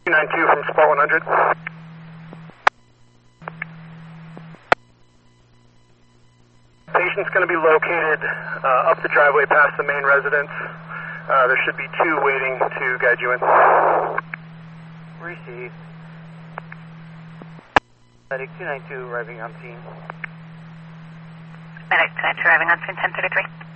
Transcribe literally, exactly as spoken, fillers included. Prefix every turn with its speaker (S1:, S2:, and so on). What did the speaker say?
S1: two nine two from Spot one hundred. Patient's going to be located uh, up the driveway past the main residence. Uh, there should be two waiting to guide you in.
S2: Received. Medic two nine two arriving on scene.
S3: Medic two nine two arriving on scene, ten thirty-three.